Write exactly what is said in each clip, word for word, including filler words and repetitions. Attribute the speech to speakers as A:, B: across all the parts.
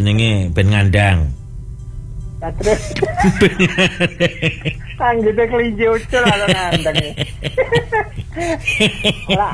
A: jenenge ben ngandang.
B: Lah terus anggite kelinci ucul ala ngandang. Lah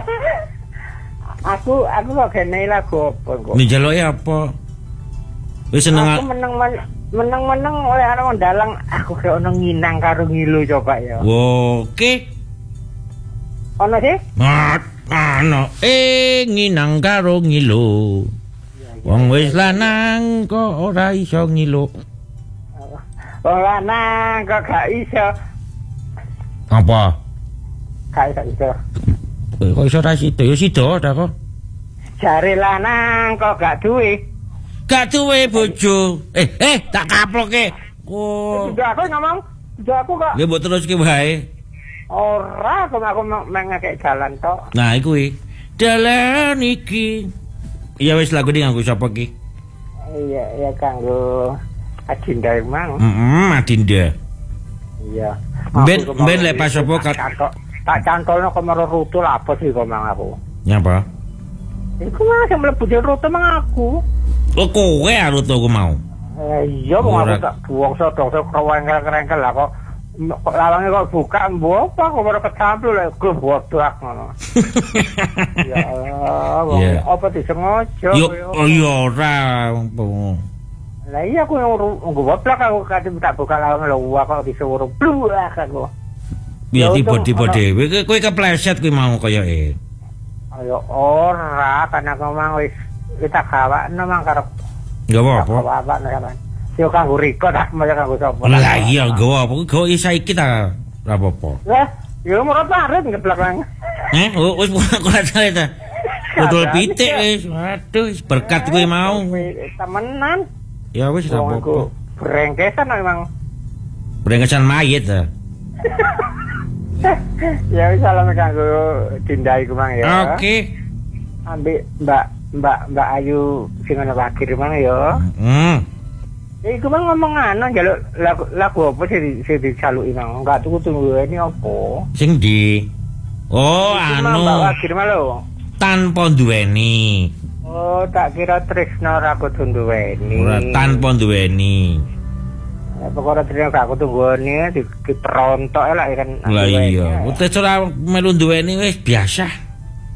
B: aku aku kok kene lagu apa kok.
A: Njaluke apa? Wis seneng
B: aku meneng meneng-meneng oleh ana dalang aku kaya ono nginang karo ngilu coba ya.
A: Oke.
B: Ono sih?
A: Mat ana eh nginang karo ngilu. Wong wis lanang kok ora iso ngilu.
B: Wong lanang kok gak iso.
A: Apa?
B: Gak iso iso.
A: Kok iso ra sida? Ya sida ta kok.
B: Jare lanang kok gak duwe.
A: Gak duwe bojo. Eh, eh, tak kaploke. Oh.
B: Sudah aku ngomong, sudah aku kok.
A: Ya mbok teruske wae.
B: Ora, kok aku mengekek jalan tok.
A: Nah, iku iki. Dalan iki. Iya wis lagu iki nganggo sapa iki?
B: Iya, iya kanggo Adinda mang.
A: Heeh, Adinda.
B: Iya.
A: Ben ben lek pas sapa
B: tak cantolno kok maro rutu lha apa sih kok mang aku.
A: Nyapa?
B: Iku mah sing mlebu rutu mang aku.
A: Oh kowe arut aku mau.
B: Eh iya wong aku tak buang sodok krewengkel-krengkel lah kok lawange kok buka mbok apa kok ora kecampluk lek go bodak ngono. Ya Allah, wong apa disengaja
A: yo. Oh iya ora.
B: Lah iya aku ngoblak aku kadang tak buka lawang lho kok disuruh blak aku.
A: Ya tiba-tiba dhewe kowe kepleset kuwi mau kaya e.
B: Ayo ora karena kok mang wis kita gawakno mang karo
A: enggak apa-apa.
B: Apa-apa sampean. Yo kanggo riko tak malah kanggo sapa.
A: Lah iya gawa apa gawa saiki ta ora apa-apa.
B: Lah, yo murah parit ngeblak mang.
A: Eh, wis kok ada ta. Dodol pitik wis. Waduh, berkat kuwi mau.
B: Temenan.
A: Ya wis ora apa-apa.
B: Brengkesan memang.
A: Brengkesan mayit ta.
B: Ya wis salam kanggo Dinda iku mang ya.
A: Oke.
B: Ambek Mbak Mbak Mbak Ayu sing ana wakir mang ya.
A: Hmm.
B: Iku mang ngomong ana njaluk lagu, lagu apa sing sing dicaluki mang? Enggak tunggu-tunggu ini apa?
A: Sing di Oh, anu.
B: Mbak wakir mang lho.
A: Tanpa duweni.
B: Oh, tak kira Trisno ra kudu duweni.
A: Ora tanpa duweni.
B: Ya pokoknya Trisno gak kudu duweni diterontok lah kan.
A: Lah iya, utek ora melu duweni wis biasa.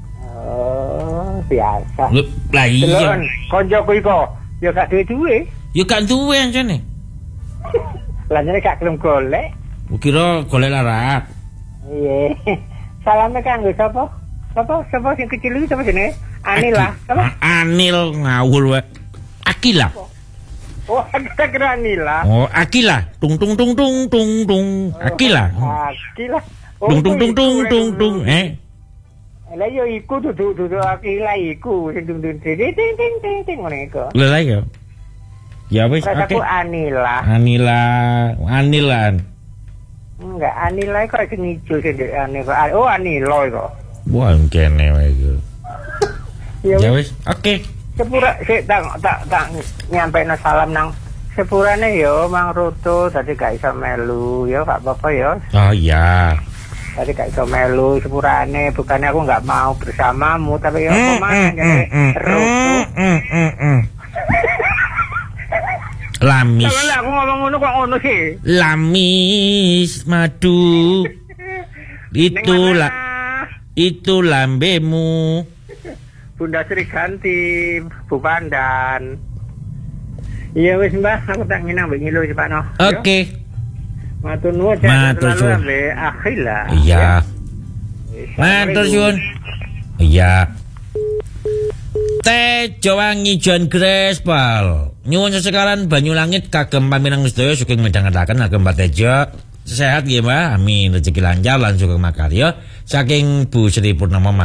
B: Biasa.
A: Lah iya.
B: Koncoku iko, ya gak duwe-duwe.
A: Ya gak duwe ancene.
B: Lah jane gak gelem golek.
A: Kira golek larat.
B: Iya. Salame kanggo sapa? Sapa? Sapa sing kecil iki sapa jenenge? Anila. Sapa?
A: Anil ngawur wae. Akila.
B: Oh, kita kira Anila.
A: Oh, Akila. Tung tung tung tung tung tung. Akila.
B: Akila.
A: Tung tung tung tung tung tung. Eh.
B: Lah yo iku dudu dudu Akila iku sing dung dung ting ting ting ting ting ngene iku.
A: Lah ya. Ya wis
B: oke. Aku Anila.
A: Anila, Anilan.
B: Enggak, Anila kok sing ijo sing Anila. Oh, Anilo iku.
A: Wah, kene wae iku. Ya wis, oke.
B: Sepura sik tak tak tak nyampeino salam nang sepurane yo Mang Rutu tadi gak iso melu yo gak apa-apa yo.
A: Oh iya.
B: Tadi gak iso melu sepurane, bukannya aku nggak mau bersamamu, tapi ya
A: mm,
B: kemana
A: mm,
B: jadi
A: mm,
B: Rutu.
A: Mm, mm, mm. Lamis.
B: Kalau aku ngomong ngono kok ngono sih.
A: Lamis madu. Itulah itu lambemu.
B: Bunda Sri ganti Bu Pandan. Iya wis Mbah, aku tak nginang mbek ngilu sih Pak No.
A: Oke.
B: Matur nuwun
A: Matur suwun.
B: Akhila.
A: Iya. Matur suwun. Iya. Teh Jawangi John Grespal. Nyuwun sesekalan Banyulangit kagem pamireng sedaya sugeng midhangetaken agem Pak Tejo. Sehat nggih Mbah. Amin. Rezeki lancar lan sugeng makarya saking Bu Sri Purnomo.